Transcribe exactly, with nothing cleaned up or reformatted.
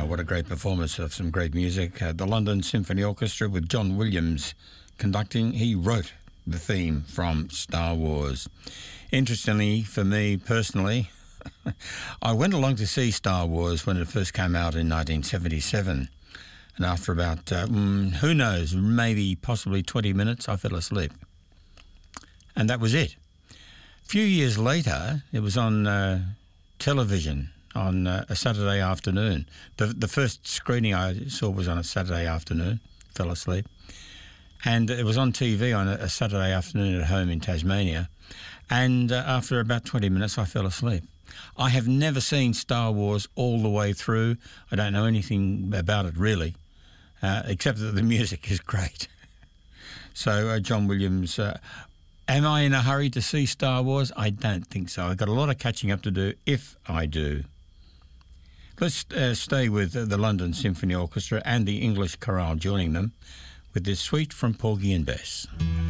Uh, what a great performance of some great music. Uh, the London Symphony Orchestra with John Williams conducting. He wrote the theme from Star Wars. Interestingly, for me personally, I went along to see Star Wars when it first came out in nineteen seventy-seven. And after about, uh, mm, who knows, maybe possibly twenty minutes, I fell asleep. And that was it. A few years later, it was on uh, television on uh, a Saturday afternoon. The, the first screening I saw was on a Saturday afternoon, fell asleep. And it was on T V on a, a Saturday afternoon at home in Tasmania. And uh, after about twenty minutes, I fell asleep. I have never seen Star Wars all the way through. I don't know anything about it really, uh, except that the music is great. So uh, John Williams, uh, am I in a hurry to see Star Wars? I don't think so. I've got a lot of catching up to do if I do. Let's uh, stay with uh, the London Symphony Orchestra and the English Chorale joining them with this suite from Porgy and Bess.